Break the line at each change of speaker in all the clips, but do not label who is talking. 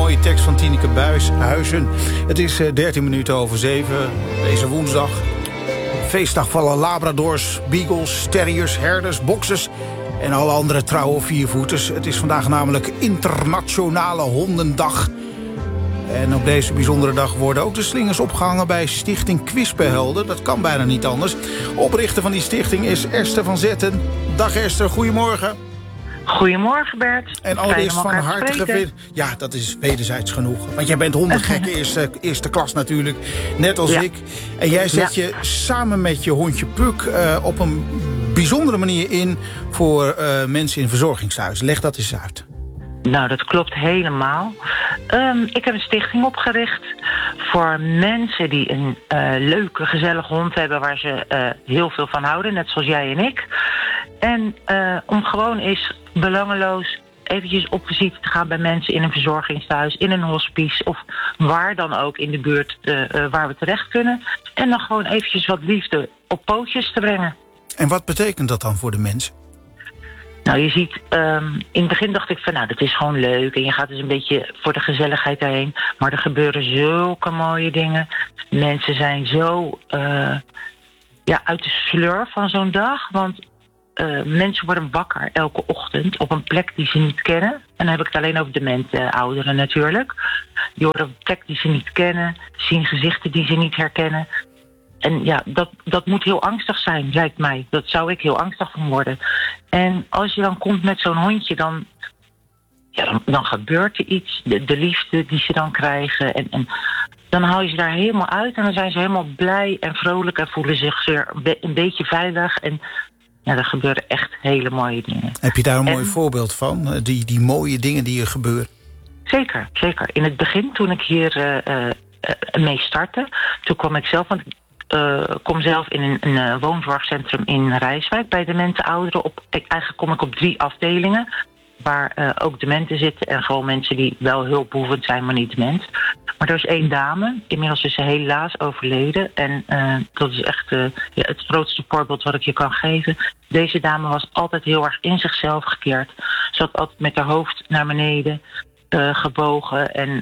mooie tekst van Tineke Buishuizen. Het is 13 minuten over 7, deze woensdag. Feestdag van alle labradors, beagles, terriers, herders, boxers en alle andere trouwe viervoeters. Het is vandaag namelijk Internationale Hondendag. En op deze bijzondere dag worden ook de slingers opgehangen bij Stichting Kwispehelden. Dat kan bijna niet anders. Oprichter van die stichting is Esther van Zetten. Dag Esther, goedemorgen.
Goedemorgen Bert.
En allereerst van harte gefeliciteerd. Ja, dat is wederzijds genoeg. Want jij bent hondengek, eerste klas natuurlijk. Net als ik. En jij zet je samen met je hondje Puk op een bijzondere manier in voor mensen in verzorgingshuizen. Leg dat eens uit.
Nou, dat klopt helemaal. Ik heb een stichting opgericht voor mensen die een leuke, gezellige hond hebben waar ze heel veel van houden, net zoals jij en ik. En om gewoon eens belangeloos eventjes op visite te gaan bij mensen in een verzorgingshuis, in een hospice of waar dan ook in de buurt waar we terecht kunnen. En dan gewoon eventjes wat liefde op pootjes te brengen.
En wat betekent dat dan voor de mensen?
Nou, je ziet, in het begin dacht ik van, nou, dat is gewoon leuk. En je gaat dus een beetje voor de gezelligheid daarheen. Maar er gebeuren zulke mooie dingen. Mensen zijn zo uit de sleur van zo'n dag. Want mensen worden wakker elke ochtend op een plek die ze niet kennen. En dan heb ik het alleen over demente ouderen natuurlijk. Die worden op een plek die ze niet kennen. Zien gezichten die ze niet herkennen. En ja, dat moet heel angstig zijn, lijkt mij. Dat zou ik heel angstig van worden. En als je dan komt met zo'n hondje, dan gebeurt er iets. De liefde die ze dan krijgen. En dan haal je ze daar helemaal uit. En dan zijn ze helemaal blij en vrolijk. En voelen zich weer een beetje veilig. En ja, er gebeuren echt hele mooie dingen.
Heb je daar een mooi voorbeeld van? Die mooie dingen die er gebeuren?
Zeker, zeker. In het begin, toen ik hier mee startte, toen kwam ik zelf... Want kom zelf in een woonzorgcentrum in Rijswijk bij demente ouderen. Eigenlijk kom ik op 3 afdelingen waar ook dementen zitten en gewoon mensen die wel hulpbehoevend zijn, maar niet dement. Maar er is 1 dame, inmiddels is ze helaas overleden. En dat is echt het grootste voorbeeld wat ik je kan geven. Deze dame was altijd heel erg in zichzelf gekeerd. Ze had altijd met haar hoofd naar beneden gebogen. En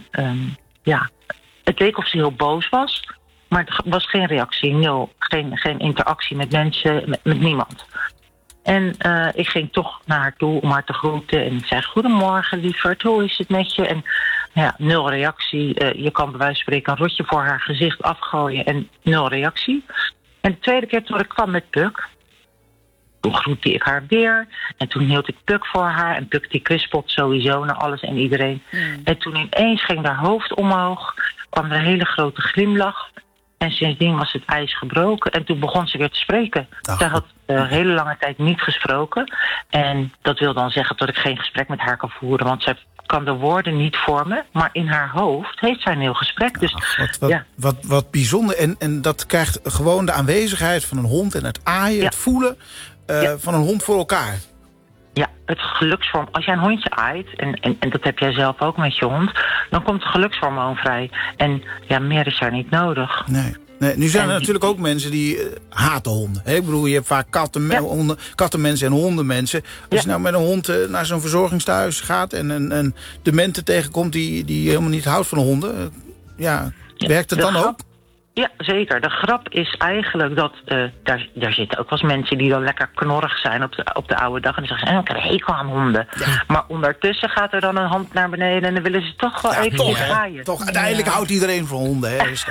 het leek of ze heel boos was. Maar er was geen reactie, nul. Geen interactie met mensen, met niemand. En ik ging toch naar haar toe om haar te groeten. En ik zei, goedemorgen lieverd, hoe is het met je? En ja, 0 reactie. Je kan bij wijze van spreken een rotje voor haar gezicht afgooien en 0 reactie. En de tweede keer toen ik kwam met Puk, toen groette ik haar weer. En toen hield ik Puk voor haar. En Puk die kwispelt sowieso naar alles en iedereen. En toen ineens ging haar hoofd omhoog. Kwam er een hele grote glimlach. En sindsdien was het ijs gebroken. En toen begon ze weer te spreken. Zij had hele lange tijd niet gesproken. En dat wil dan zeggen dat ik geen gesprek met haar kan voeren. Want zij kan de woorden niet vormen. Maar in haar hoofd heeft zij een heel gesprek. Dus,
wat bijzonder. En dat krijgt gewoon de aanwezigheid van een hond. En het aaien, het voelen van een hond voor elkaar.
Ja, het gelukshormoon. Als jij een hondje aait, en dat heb jij zelf ook met je hond, dan komt het gelukshormoon vrij. En ja, meer is daar niet nodig.
Nee. Nu zijn er natuurlijk ook mensen die haten honden. Hè? Ik bedoel, je hebt vaak kattenmensen en hondenmensen. Als je nou met een hond naar zo'n verzorgingstehuis gaat en een demente tegenkomt die helemaal niet houdt van honden, werkt het dan ook?
Ja, zeker. De grap is eigenlijk dat daar zitten ook wel eens mensen die dan lekker knorrig zijn op de oude dag. En die zeggen, ik heb een hekel aan honden. Ja. Maar ondertussen gaat er dan een hand naar beneden en dan willen ze toch wel even draaien.
Toch, uiteindelijk houdt iedereen van honden. Hè? Dus,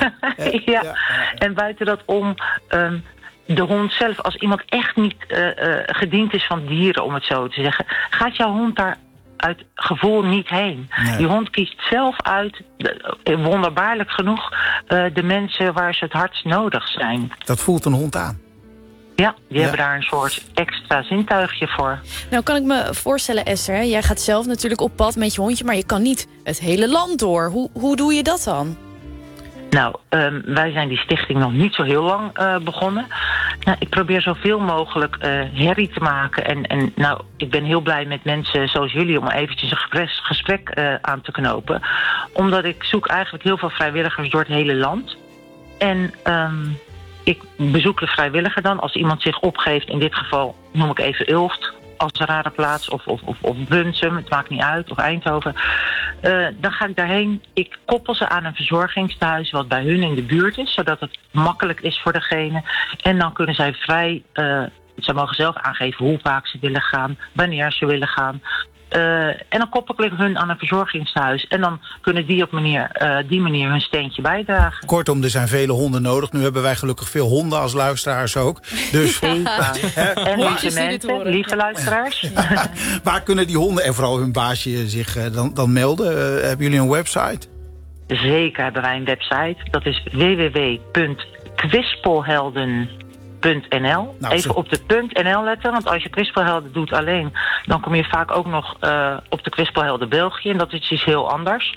En buiten dat om de hond zelf, als iemand echt niet gediend is van dieren, om het zo te zeggen, gaat jouw hond daar uit gevoel niet heen. Nee. Die hond kiest zelf uit, wonderbaarlijk genoeg, de mensen waar ze het hardst nodig zijn.
Dat voelt een hond aan.
Ja, die hebben daar een soort extra zintuigje voor.
Nou kan ik me voorstellen, Esther, hè? Jij gaat zelf natuurlijk op pad met je hondje, maar je kan niet het hele land door. Hoe doe je dat dan?
Nou, wij zijn die stichting nog niet zo heel lang begonnen. Nou, ik probeer zoveel mogelijk herrie te maken. En ik ben heel blij met mensen zoals jullie om eventjes een gesprek aan te knopen. Omdat ik zoek eigenlijk heel veel vrijwilligers door het hele land. En ik bezoek de vrijwilliger dan. Als iemand zich opgeeft, in dit geval noem ik even Ulft. als een rare plaats of Bunsum, het maakt niet uit, of Eindhoven. Dan ga ik daarheen. Ik koppel ze aan een verzorgingstehuis wat bij hun in de buurt is, zodat het makkelijk is voor degene. En dan kunnen zij vrij, ze mogen zelf aangeven hoe vaak ze willen gaan, wanneer ze willen gaan. En dan koppel ik hun aan een verzorgingstehuis. En dan kunnen die op die manier hun steentje bijdragen.
Kortom, er zijn vele honden nodig. Nu hebben wij gelukkig veel honden als luisteraars ook. Dus,
en lieve mensen, lieve luisteraars.
Waar kunnen die honden en vooral hun baasje zich dan melden? Hebben jullie een website?
Zeker hebben wij een website. Dat is www.kwispelhelden.nl. Even op de .nl letten, want als je Kwispelhelden doet alleen, dan kom je vaak ook nog op de Kwispelhelden België. En dat is iets heel anders.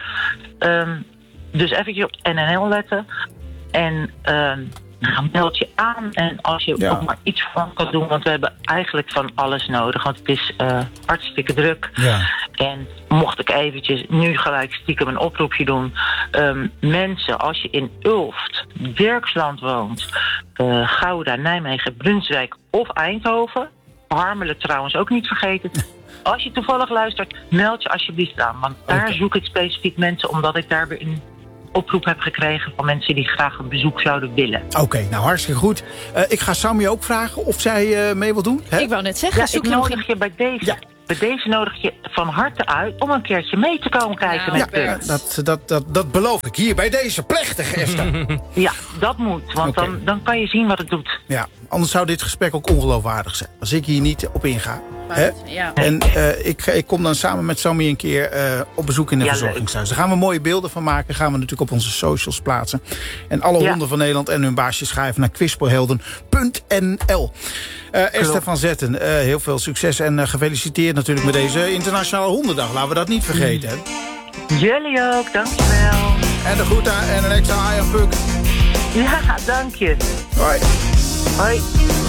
Dus eventjes op NL letten. En meld je aan. En als je ook maar iets van kan doen, want we hebben eigenlijk van alles nodig. Want het is hartstikke druk. Ja. En mocht ik eventjes nu gelijk stiekem een oproepje doen. Mensen, als je in Ulft, Dirksland woont, Gouda, Nijmegen, Brunswijk of Eindhoven. Harmelen trouwens ook niet vergeten. Als je toevallig luistert, meld je alsjeblieft aan. Want daar zoek ik specifiek mensen, omdat ik daar weer een oproep heb gekregen van mensen die graag een bezoek zouden willen. Oké,
nou hartstikke goed. Ik ga Sammy ook vragen of zij mee wil doen. Hè?
Ik wou net zeggen,
ik nodig je bij deze. Ja. Bij deze nodig je van harte uit om een keertje mee te komen kijken met Punt.
Dat beloof ik hier bij deze plechtige Esther.
Ja, dat moet, want dan kan je zien wat het doet.
Ja, anders zou dit gesprek ook ongeloofwaardig zijn. Als ik hier niet op inga. Ja. En ik kom dan samen met Sammy een keer op bezoek in een verzorgingshuis. Daar gaan we mooie beelden van maken. Gaan we natuurlijk op onze socials plaatsen. En alle honden van Nederland en hun baasjes schrijven naar kwispelhelden.nl. Esther van Zetten, heel veel succes en gefeliciteerd natuurlijk met deze Internationale Hondendag. Laten we dat niet vergeten. Hè?
Jullie ook, dankjewel.
En de groeten en een extra Ian Puk.
Ja, dank je.
Hoi.
Hoi.